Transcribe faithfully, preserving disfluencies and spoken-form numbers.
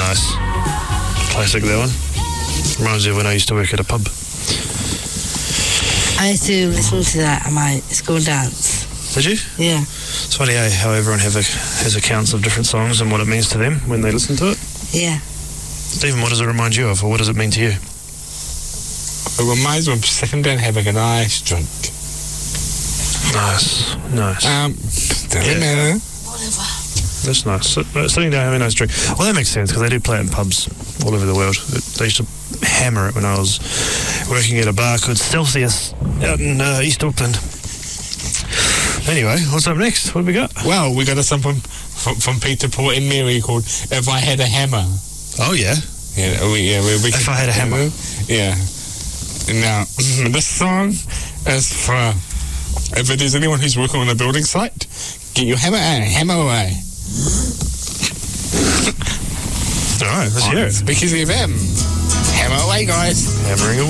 Nice. Classic, that one. Reminds me of when I used to work at a pub. I used to listen to that at my school dance. Did you? Yeah. It's funny eh, how everyone have a, has accounts of different songs and what it means to them when they listen to it. Yeah. Stephen, what does it remind you of, or what does it mean to you? It reminds me of sitting down having a nice drink. Nice, nice. Um, doesn't Yeah. matter. Whatever. That's nice. Sit, uh, sitting down having a nice drink. Well, that makes sense because they do play it in pubs all over the world. It, they used to hammer it when I was working at a bar called Celsius out in uh, East Auckland. Anyway, what's up next? What have we got? Well, we got a song from, from, from Peter, Paul and Mary called If I Had a Hammer. Oh, yeah. Yeah, we, yeah, we, we If I Had a Hammer. Yeah. Now, this song is for if it is anyone who's working on a building site, get your hammer and hammer away. All right, let's hear it. Because of him. Hammer away, guys. Hammering away.